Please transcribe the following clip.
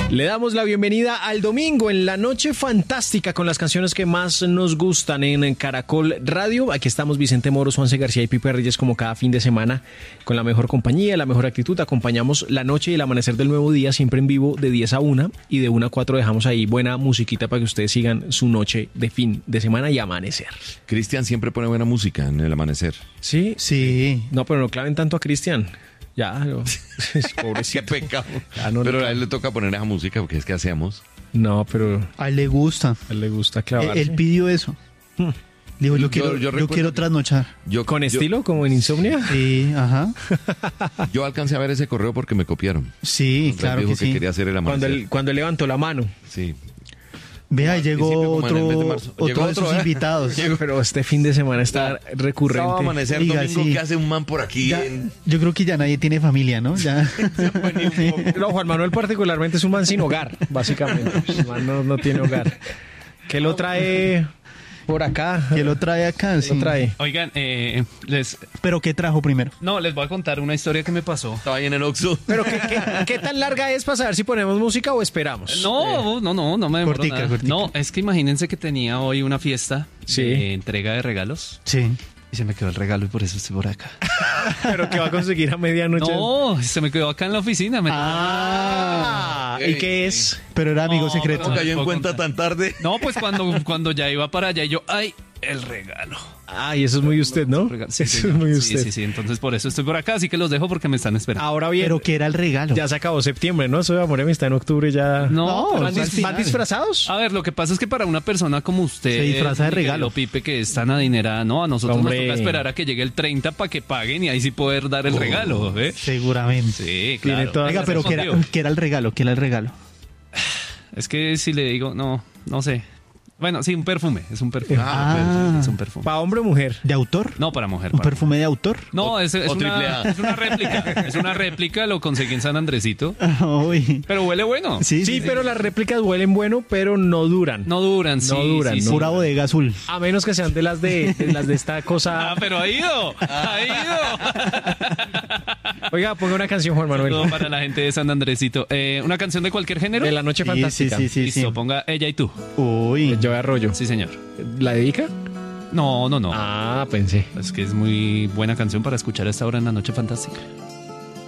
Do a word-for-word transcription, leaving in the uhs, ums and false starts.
Le damos la bienvenida al domingo en la noche fantástica con las canciones que más nos gustan en Caracol Radio. Aquí estamos Vicente Moros, Juanse García y Pipe Reyes como cada fin de semana con la mejor compañía, la mejor actitud. Acompañamos la noche y el amanecer del nuevo día siempre en vivo de diez a una y de una a cuatro dejamos ahí buena musiquita para que ustedes sigan su noche de fin de semana y amanecer. Cristian siempre pone buena música en el amanecer. ¿Sí? Sí. No, pero no claven tanto a Cristian. Ya, no. Pobrecito. Qué pecado. Ya, no, pero no, a él le toca poner esa música porque es que hacemos. no, pero A él le gusta. a él le gusta Él, clavarse. él pidió eso. Dijo, yo, Yo- quiero, yo yo, recuerdo quiero que- trasnochar. Yo, ¿Con yo- estilo, como en Insomnia? Sí, ajá. Yo alcancé a ver ese correo porque me copiaron. Sí, O sea, claro dijo que sí. quería hacer el Cuando amanecer. él, cuando él levantó la mano. Sí. Vea, ahí llegó principio, como en el mes de otro, marzo. otro Llegó de otro, sus ¿eh? invitados. Pero este fin de semana está Sábado recurrente. amanecer Oiga, domingo, sí. ¿qué hace un man por aquí? Ya- en- yo creo que ya nadie tiene familia, ¿no? Ya. No, Juan Manuel particularmente es un man sin hogar, básicamente. El man no, no tiene hogar. ¿Qué lo trae por acá? ¿Qué lo trae acá? ¿Qué Sí. lo trae? Oigan, eh, les, ¿Pero qué trajo primero? no, les voy a contar una historia que me pasó. Estaba ahí en el Oxxo. ¿Pero qué, qué, qué tan larga es para saber si ponemos música o esperamos? No, no, no, no me demoro Cortica, nada. cortica. No, es que imagínense que tenía hoy una fiesta Sí. de entrega de regalos Sí. y se me quedó el regalo y por eso estoy por acá. ¿Pero qué va a conseguir a medianoche? No, se me quedó acá en la oficina. me- Ah, ¿y qué es? Pero era amigo No, secreto. ¿Cómo cayó en puedo cuenta contar. tan tarde? No, pues cuando, cuando ya iba para allá y yo, ay, el regalo. Ay, eso es muy usted, ¿no? Regalo. Sí, Eso sí, es muy sí, usted. sí, sí, entonces por eso estoy por acá, así que los dejo porque me están esperando. Ahora bien, Pero que era el regalo. ya se acabó septiembre, ¿no? Eso de Amor y Amistad en octubre ya... No, No, ¿Van, pues, dis- al van final. disfrazados? A ver, lo que pasa es que para una persona como usted, Se disfraza de mi regalo. querido Pipe, que es tan adinerada, no, a nosotros Hombre. nos toca esperar a que llegue el treinta para que paguen y ahí sí poder dar el regalo, ¿eh? Seguramente. Sí, Tiene claro. toda Oiga, pero ¿qué era, Respondió. qué era el regalo? ¿Qué era el regalo? Es que si le digo, no, no sé. Bueno, sí, un perfume, es un perfume. Ah. Sí, es un perfume. ¿Para hombre o mujer? ¿De autor? No, para mujer. ¿Un para perfume de autor? No, es, es, o triple una, A. es una réplica. Es una réplica, lo conseguí en San Andresito. Uy. Pero huele bueno. Sí, Sí, pero las réplicas huelen bueno, pero no duran. No duran, sí. No duran, sí, sí. no. Pura bodega azul. A menos que sean de las de, de las de esta cosa. Ah, pero ha ido. Ha ido. Oiga, ponga una canción, Juan Manuel. Saludo para la gente de San Andresito. Eh, ¿Una canción de cualquier género? De la noche Sí, fantástica. sí, sí, sí. Listo, ponga Ella y tú. Uy. Yo arroyo. Sí, señor. ¿La dedica? No, no, no. Ah, pensé. Es que es muy buena canción para escuchar a esta hora en la noche fantástica.